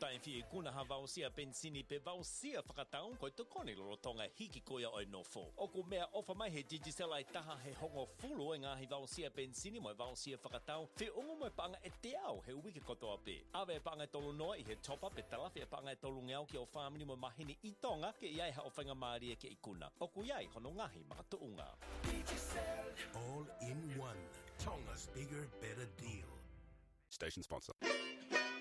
tai fi kuna ha vausia pensini pe vausia whakataung koe te koni lorotonga hiki koia oi nofo. O ku mea ofa mai he Digicel ai taha he hongo fulu e ngahi vausia pensini mo vausia whakatau fe ungo mo panga e te au he wiki kotoa pe. Awe panga tolu noa I he top up e talafi e panga tolu ngeau ki o whamini mo mahini I tonga ke iai ha o whainga maaria ke ikuna. O ku iai hono ngahi makatuunga. Digicel. All in one. Tonga's bigger, better deal. Station sponsor.